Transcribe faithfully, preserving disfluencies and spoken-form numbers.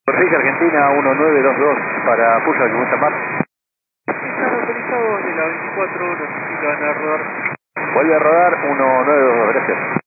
Perfecto, Argentina uno nueve dos dos para Puya, que gusta más. Está localizado de la veinticuatro, no sé si lo van a rodar. Vuelve a rodar uno nueve dos dos, gracias.